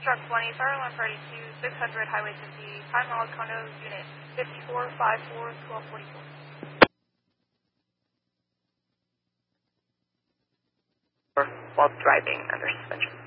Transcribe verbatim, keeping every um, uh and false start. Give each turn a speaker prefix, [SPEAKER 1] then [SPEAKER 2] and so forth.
[SPEAKER 1] Truck twenty, Fire one thirty-two, six hundred, Highway fifty, Time Miles Condo, Unit fifty-four fifty-four, twelve forty-four. While driving under suspension.